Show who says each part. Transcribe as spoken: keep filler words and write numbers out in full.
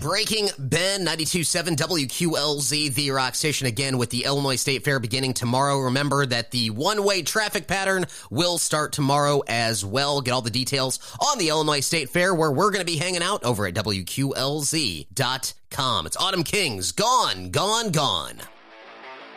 Speaker 1: Breaking Ben, ninety-two point seven W Q L Z, the rock station, again with the Illinois State Fair beginning tomorrow. Remember that the one-way traffic pattern will start tomorrow as well. Get all the details on the Illinois State Fair, where we're going to be hanging out over at W Q L Z dot com. It's Autumn Kings, Gone, Gone, Gone.